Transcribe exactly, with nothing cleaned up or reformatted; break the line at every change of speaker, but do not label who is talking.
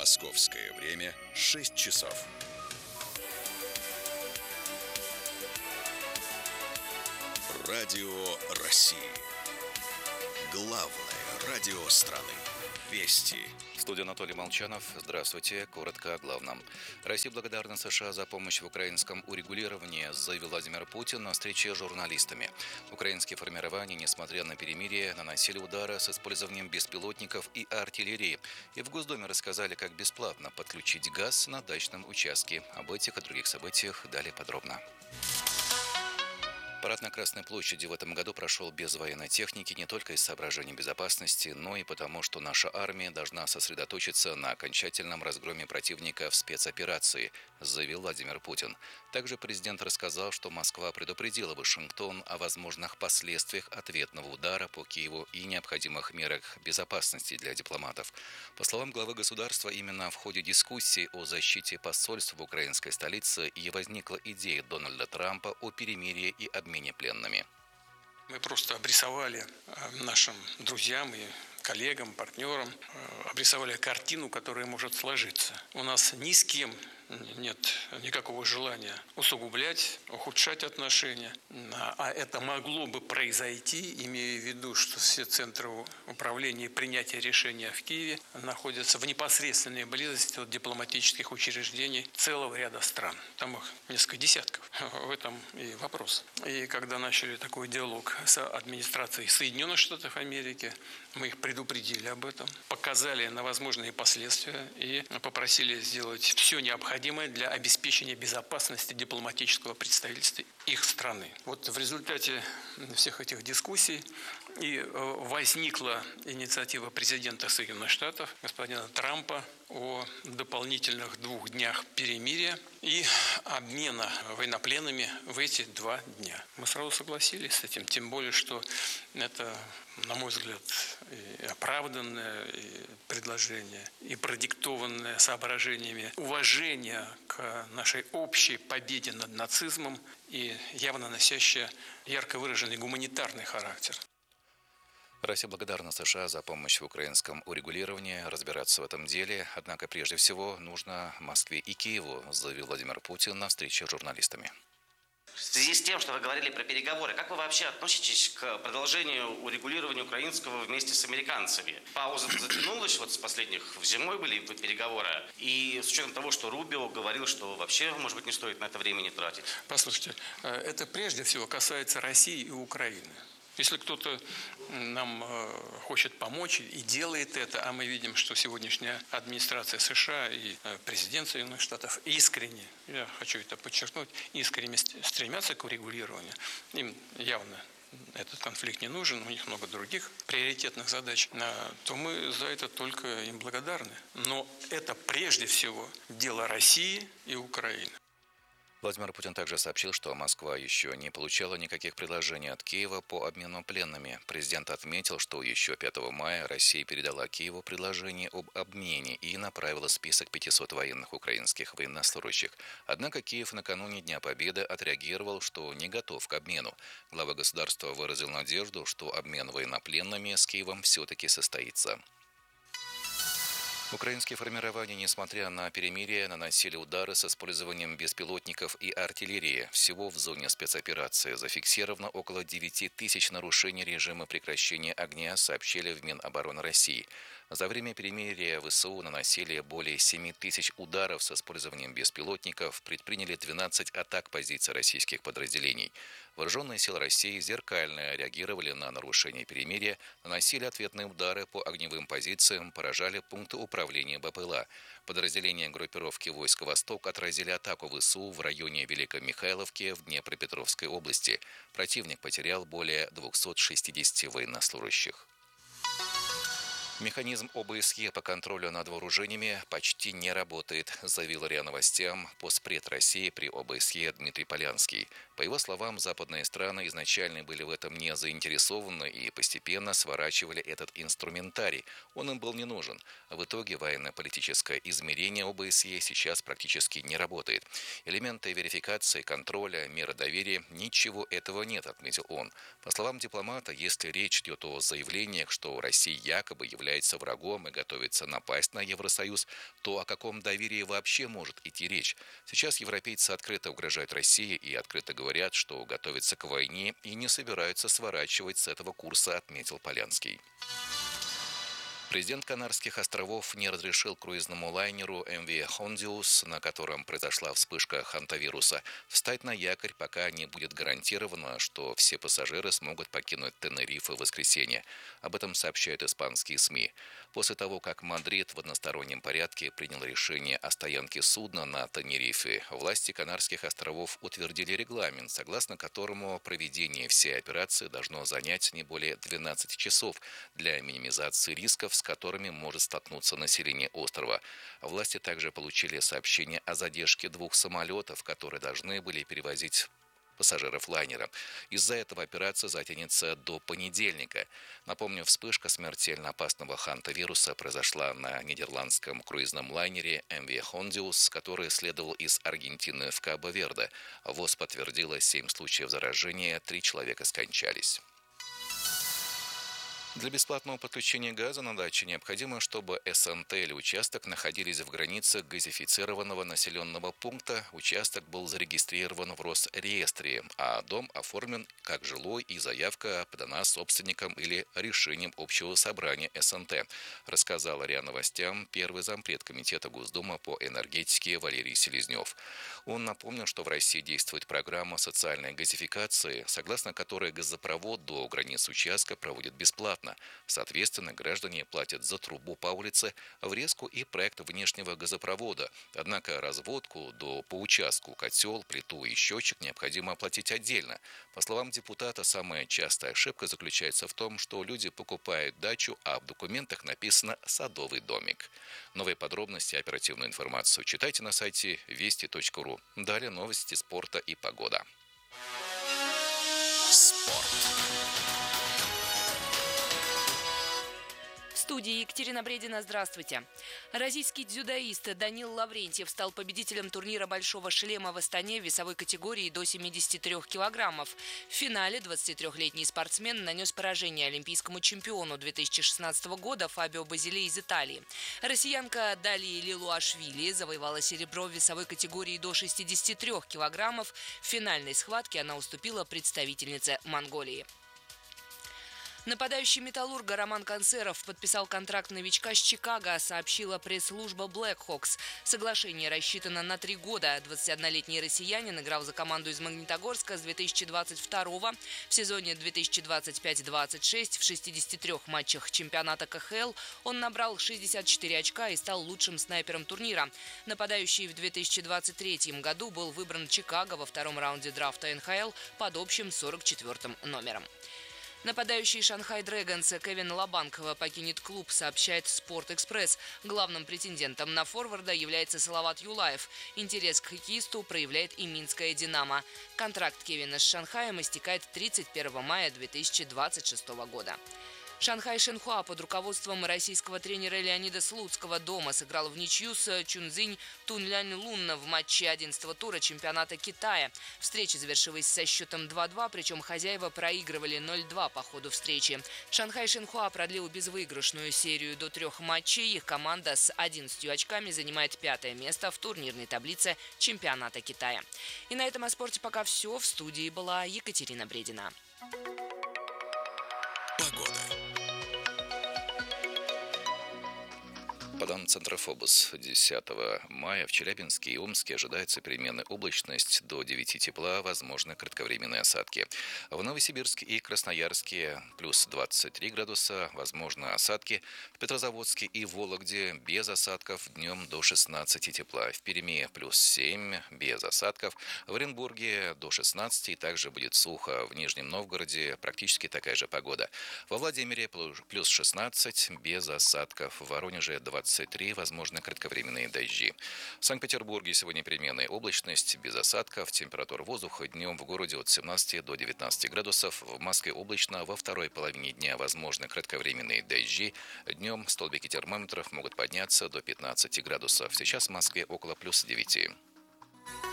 Московское время шесть часов. Радио России. Главное радио страны. Вести.
В студии Анатолий Молчанов. Здравствуйте. Коротко о главном. Россия благодарна США за помощь в украинском урегулировании, заявил Владимир Путин на встрече с журналистами. Украинские формирования, несмотря на перемирие, наносили удары с использованием беспилотников и артиллерии. И в Госдуме рассказали, как бесплатно подключить газ на дачном участке. Об этих и других событиях далее подробно. Парад на Красной площади в этом году прошел без военной техники не только из соображений безопасности, но и потому, что наша армия должна сосредоточиться на окончательном разгроме противника в спецоперации, заявил Владимир Путин. Также президент рассказал, что Москва предупредила Вашингтон о возможных последствиях ответного удара по Киеву и необходимых мерах безопасности для дипломатов. По словам главы государства, именно в ходе дискуссии о защите посольств в украинской столице и возникла идея Дональда Трампа о перемирии и обмене пленными.
Мы просто обрисовали нашим друзьям и коллегам, партнерам, обрисовали картину, которая может сложиться. У нас ни с кем нет никакого желания усугублять, ухудшать отношения. А это могло бы произойти, имея в виду, что все центры управления и принятия решения в Киеве находятся в непосредственной близости от дипломатических учреждений целого ряда стран. Там их несколько десятков. В этом и вопрос. И когда начали такой диалог с администрацией Соединенных Штатов Америки, мы их предупредили об этом, показали на возможные последствия и попросили сделать все необходимое для обеспечения безопасности дипломатического представительства их страны. Вот в результате всех этих дискуссий и возникла инициатива президента Соединенных Штатов, господина Трампа, о дополнительных двух днях перемирия и обмена военнопленными в эти два дня. Мы сразу согласились с этим, тем более, что это, на мой взгляд, и оправданное и предложение, и продиктованное соображениями уважения к нашей общей победе над нацизмом и явно носящее ярко выраженный гуманитарный характер.
Россия благодарна США за помощь в украинском урегулировании, разбираться в этом деле. Однако прежде всего нужно Москве и Киеву, заявил Владимир Путин на встрече с журналистами.
В связи с тем, что вы говорили про переговоры, как вы вообще относитесь к продолжению урегулирования украинского вместе с американцами? Пауза затянулась, вот с последних зимой были переговоры, и с учетом того, что Рубио говорил, что вообще, может быть, не стоит на это времени тратить.
Послушайте, это прежде всего касается России и Украины. Если кто-то нам хочет помочь и делает это, а мы видим, что сегодняшняя администрация США и президент Соединенных Штатов искренне, я хочу это подчеркнуть, искренне стремятся к урегулированию, им явно этот конфликт не нужен, у них много других приоритетных задач, то мы за это только им благодарны. Но это прежде всего дело России и Украины.
Владимир Путин также сообщил, что Москва еще не получала никаких предложений от Киева по обмену пленными. Президент отметил, что еще пятого мая Россия передала Киеву предложение об обмене и направила список пятисот военных украинских военнослужащих. Однако Киев накануне Дня Победы отреагировал, что не готов к обмену. Глава государства выразил надежду, что обмен военнопленными с Киевом все-таки состоится. Украинские формирования, несмотря на перемирие, наносили удары с использованием беспилотников и артиллерии. Всего в зоне спецоперации зафиксировано около девяти тысяч нарушений режима прекращения огня, сообщили в Минобороны России. За время перемирия ВСУ наносили более семи тысяч ударов с использованием беспилотников, предприняли двенадцать атак позиций российских подразделений. Вооруженные силы России зеркально реагировали на нарушение перемирия, наносили ответные удары по огневым позициям, поражали пункты управления БПЛА. Подразделения группировки войск «Восток» отразили атаку ВСУ в районе Великой Михайловки в Днепропетровской области. Противник потерял более двухсот шестидесяти военнослужащих. Механизм ОБСЕ по контролю над вооружениями почти не работает, заявил РИА Новостям постпред России при ОБСЕ Дмитрий Полянский. По его словам, западные страны изначально были в этом не заинтересованы и постепенно сворачивали этот инструментарий. Он им был не нужен. В итоге военно-политическое измерение ОБСЕ сейчас практически не работает. Элементы верификации, контроля, меры доверия – ничего этого нет, отметил он. По словам дипломата, если речь идет о заявлениях, что Россия якобы является является врагом и готовится напасть на Евросоюз, то о каком доверии вообще может идти речь? Сейчас европейцы открыто угрожают России и открыто говорят, что готовятся к войне и не собираются сворачивать с этого курса, отметил Полянский. Президент Канарских островов не разрешил круизному лайнеру эм ви Hondius, на котором произошла вспышка хантавируса, встать на якорь, пока не будет гарантировано, что все пассажиры смогут покинуть Тенерифе в воскресенье. Об этом сообщают испанские СМИ. После того, как Мадрид в одностороннем порядке принял решение о стоянке судна на Тенерифе, власти Канарских островов утвердили регламент, согласно которому проведение всей операции должно занять не более двенадцати часов для минимизации рисков, с которыми может столкнуться население острова. Власти также получили сообщение о задержке двух самолетов, которые должны были перевозить пассажиров лайнера. Из-за этого операция затянется до понедельника. Напомню, вспышка смертельно опасного хантавируса произошла на нидерландском круизном лайнере эм ви Hondius, который следовал из Аргентины в Кабо-Верде. ВОЗ подтвердила семь случаев заражения, три человека скончались. Для бесплатного подключения газа на даче необходимо, чтобы эс эн тэ или участок находились в границах газифицированного населенного пункта, участок был зарегистрирован в Росреестре, а дом оформлен как жилой и заявка подана собственником или решением общего собрания эс эн тэ, рассказал РИА Новостям первый зампред Комитета Госдумы по энергетике Валерий Селезнев. Он напомнил, что в России действует программа социальной газификации, согласно которой газопровод до границ участка проводит бесплатно. Соответственно, граждане платят за трубу по улице, врезку и проект внешнего газопровода. Однако разводку до по участку, котел, плиту и счетчик необходимо оплатить отдельно. По словам депутата, самая частая ошибка заключается в том, что люди покупают дачу, а в документах написано «садовый домик». Новые подробности и оперативную информацию читайте на сайте вести точка ру. Далее новости спорта и погода.
Спорт.
В студии Екатерина Бредина. Здравствуйте. Российский дзюдоист Данил Лаврентьев стал победителем турнира «Большого шлема» в Астане в весовой категории до семидесяти трёх килограммов. В финале двадцатитрёхлетний спортсмен нанес поражение олимпийскому чемпиону две тысячи шестнадцатого года Фабио Базиле из Италии. Россиянка Далия Лилуашвили завоевала серебро в весовой категории до шестидесяти трёх килограммов. В финальной схватке она уступила представительнице Монголии. Нападающий «Металлурга» Роман Концеров подписал контракт новичка с Чикаго, сообщила пресс-служба Блэкхокс. Соглашение рассчитано на три года. двадцатиоднолетний россиянин играл за команду из Магнитогорска с две тысячи двадцать второго. В сезоне две тысячи двадцать пять — двадцать шесть в шестидесяти трёх матчах чемпионата ка ха эл он набрал шестьдесят четыре очка и стал лучшим снайпером турнира. Нападающий в две тысячи двадцать третьем году был выбран Чикаго во втором раунде драфта эн ха эл под общим сорок четвёртым номером. Нападающий Шанхай Дрэгонс Кевин Лабанк покинет клуб, сообщает Спорт-Экспресс. Главным претендентом на форварда является Салават Юлаев. Интерес к хоккеисту проявляет и Минская «Динамо». Контракт Кевина с Шанхаем истекает тридцать первого мая две тысячи двадцать шестого года. Шанхай Шенхуа под руководством российского тренера Леонида Слуцкого дома сыграл в ничью с Чунцзинь Тунлянь-Лунна в матче одиннадцатого тура чемпионата Китая. Встреча завершилась со счетом два-два, причем хозяева проигрывали ноль-два по ходу встречи. Шанхай Шенхуа продлил безвыигрышную серию до трех матчей. Их команда с одиннадцатью очками занимает пятое место в турнирной таблице чемпионата Китая. И на этом о спорте пока все. В студии была Екатерина Бредина.
Погода.
По данным Центрофобус, десятого мая в Челябинске и Омске ожидается переменная облачность, до девяти тепла, возможны кратковременные осадки. В Новосибирске и Красноярске плюс двадцать три градуса, возможны осадки. В Петрозаводске и Вологде без осадков, днем до шестнадцати тепла. В Перми плюс семь, без осадков. В Оренбурге до шестнадцати, и также будет сухо. В Нижнем Новгороде практически такая же погода. Во Владимире плюс шестнадцать, без осадков. В Воронеже двадцать три, возможны кратковременные дожди. В Санкт-Петербурге сегодня переменная облачность, без осадков. Температура воздуха днем в городе от семнадцати до девятнадцати градусов. В Москве облачно, во второй половине дня возможны кратковременные дожди. Днем столбики термометров могут подняться до пятнадцати градусов. Сейчас в Москве около плюс девяти.